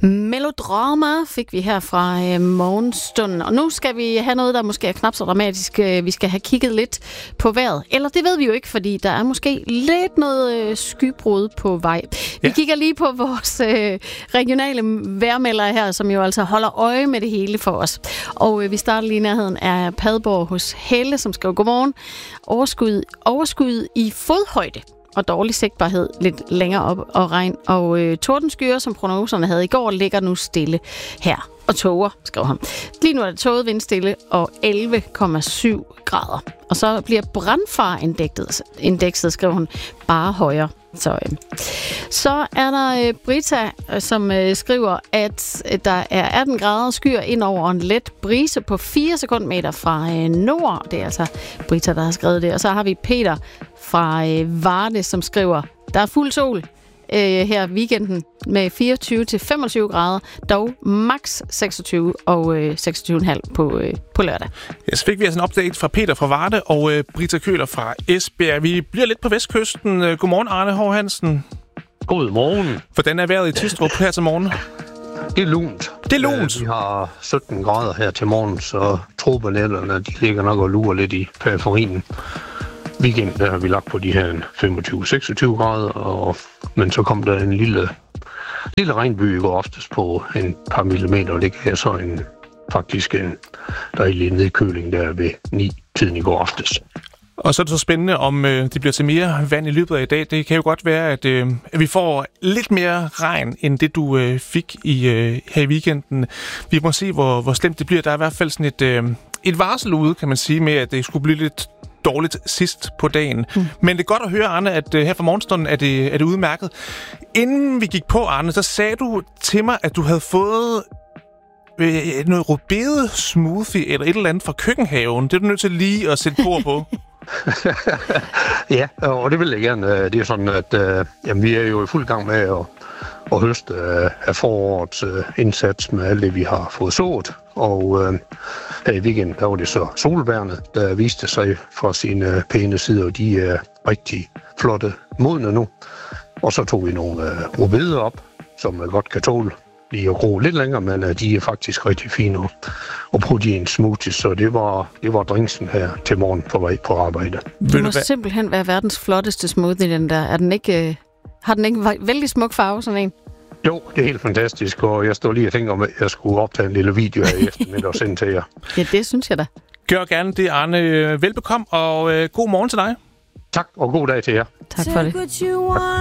Melodrama fik vi her fra morgenstunden. Og nu skal vi have noget, der måske er knap så dramatisk. Vi skal have kigget lidt på vejret. Eller det ved vi jo ikke, fordi der er måske lidt noget skybrud på vej. Vi kigger lige på vores regionale vejrmeldere her, som jo altså holder øje med det hele for os. Og vi starter lige i nærheden af Padborg hos Helle, som skriver godmorgen. Overskud i fodhøjde og dårlig sigtbarhed lidt længere op, og regn og tordenskyer, som prognoserne havde i går, ligger nu stille her. Og tåger, skrev han. Lige nu er det tåget vindstille og 11,7 grader. Og så bliver brandfarindekset, skrev hun, bare højere. Så er der Brita, som skriver, at der er 18 grader skyer ind over en let brise på 4 sekundmeter fra nord. Det er altså Brita, der har skrevet det. Og så har vi Peter fra Varde, som skriver, der er fuld sol her weekenden med 24 til 25 grader, dog max 26 og 26,5 på lørdag. Ja, så fik vi altså en update fra Peter fra Varde og Brita Køler fra Esbjerg. Vi bliver lidt på vestkysten. Godmorgen, Arne Hov Hansen. Godmorgen. Hvordan er vejret i Tistrup her til morgen? Det er lunt. Det er lunt? Vi har 17 grader her til morgen, så tropenetterne, de ligger nok og lurer lidt i periferien. Weekenden der har vi lagt på de her 25-26 grader, men så kom der en lille regnby i går oftest på en par millimeter, og det kan så faktisk en dejlig nedkøling der ved 9-tiden i går oftest. Og så er det så spændende, om det bliver til mere vand i løbet af i dag. Det kan jo godt være, at vi får lidt mere regn, end det du fik her i weekenden. Vi må se, hvor slemt det bliver. Der er i hvert fald sådan et varsel ude, kan man sige, med, at det skulle blive lidt dårligt sidst på dagen. Men det er godt at høre, Arne, at her fra morgenstunden er det udmærket. Inden vi gik på, Arne, så sagde du til mig, at du havde fået noget rødbede smoothie eller et eller andet fra køkkenhaven. Det er du nødt til lige at sætte ord på. Ja, og det vil jeg gerne. Det er sådan, at vi er jo i fuld gang med at høste af forårets indsats med alt det, vi har fået sået. Og her i weekenden, der var det så solbærne, der viste sig fra sine pæne sider, og de er rigtig flotte modne nu. Og så tog vi nogle rødbeder op, som godt kan tåle lige at gro lidt længere, men de er faktisk rigtig fine og protein smoothies, så det var drinksen her til morgen på vej på arbejde. Det må simpelthen være verdens flotteste smoothie, den der. Har den ikke en vældig smuk farve, sådan en? Jo, det er helt fantastisk, og jeg står lige og tænker om, at jeg skulle optage en lille video her i eftermiddag og sende til jer. Ja, det synes jeg da. Gør gerne det, Arne. Velbekomme, og god morgen til dig. Tak, og god dag til jer. Tak for det.